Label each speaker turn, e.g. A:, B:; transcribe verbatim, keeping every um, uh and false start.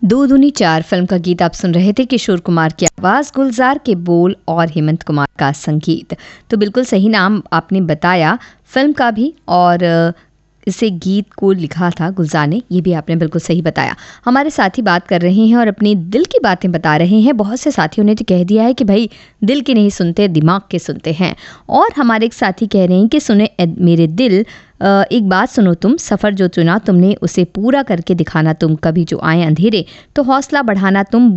A: दो दूनी चार फिल्म का गीत आप सुन रहे थे। किशोर कुमार की आवाज़, गुलजार के बोल और हेमंत कुमार का संगीत। तो बिल्कुल सही नाम आपने बताया फिल्म का भी, और इसे गीत को लिखा था गुलजार ने, ये भी आपने बिल्कुल सही बताया। हमारे साथी बात कर रहे हैं और अपनी दिल की बातें बता रहे हैं। बहुत से साथियों ने तो कह दिया है कि भाई दिल के नहीं सुनते, दिमाग के सुनते हैं। और हमारे एक साथी कह रहे हैं कि सुने मेरे दिल, एक बात सुनो तुम, सफ़र जो चुना तुमने उसे पूरा करके दिखाना तुम, कभी जो आए अंधेरे तो हौसला बढ़ाना तुम,